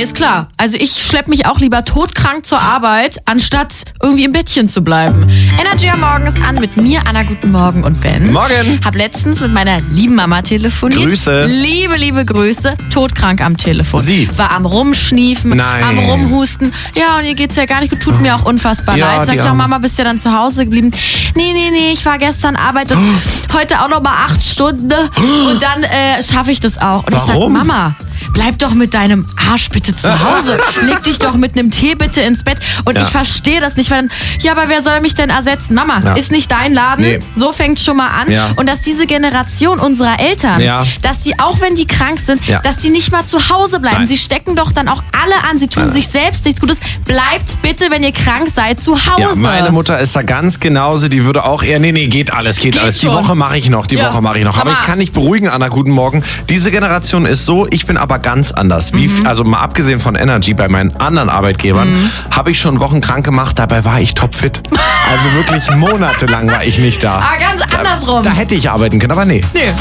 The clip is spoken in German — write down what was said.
ist klar. Also ich schleppe mich auch lieber todkrank zur Arbeit, anstatt irgendwie im Bettchen zu bleiben. Energy am Morgen ist an mit mir, Anna, guten Morgen und Ben. Morgen. Hab letztens mit meiner lieben Mama telefoniert. Grüße. Liebe Grüße. Todkrank am Telefon. Sie? War am Rumschniefen, Nein. am Rumhusten. Ja, und ihr geht's ja gar nicht gut. Tut mir auch unfassbar Ja, leid. Sag die ich auch, Arme. Mama, bist ja dann zu Hause geblieben. Nee, ich war gestern arbeiten. Heute auch noch mal 8 Stunden. Und dann schaffe ich das auch. Und ich sag, Warum? Mama, bleib doch mit deinem Arsch bitte zu Hause. Leg dich doch mit einem Tee bitte ins Bett. Und ich verstehe das nicht, weil dann, ja, aber wer soll mich denn ersetzen? Mama, ist nicht dein Laden. Nee. So fängt's schon mal an. Ja. Und dass diese Generation unserer Eltern, dass die, auch wenn die krank sind, dass die nicht mal zu Hause bleiben. Nein. Sie stecken doch dann auch alle an. Sie tun sich selbst nichts Gutes. Bleibt bitte, wenn ihr krank seid, zu Hause. Ja, meine Mutter ist da ganz genauso. Die würde auch eher, nee, geht alles. Die schon. Woche mache ich noch, Woche mache ich noch. Aber ich kann dich beruhigen, Anna, guten Morgen. Diese Generation ist so, ich bin aber ganz anders. Also mal abgesehen von Energy, bei meinen anderen Arbeitgebern, habe ich schon Wochen krank gemacht, dabei war ich topfit. Also wirklich monatelang war ich nicht da. Aber ganz andersrum. Da hätte ich arbeiten können, aber nee. Nee.